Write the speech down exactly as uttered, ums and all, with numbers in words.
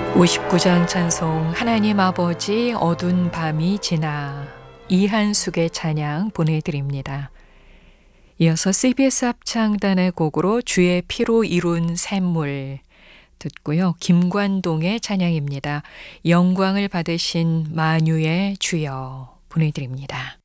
오십구 장 찬송 하나님 아버지 어두운 밤이 지나 이한숙의 찬양 보내드립니다. 이어서 씨비에스 합창단의 곡으로 주의 피로 이룬 샘물 듣고요. 김관동의 찬양입니다. 영광을 받으신 만유의 주여 보내드립니다.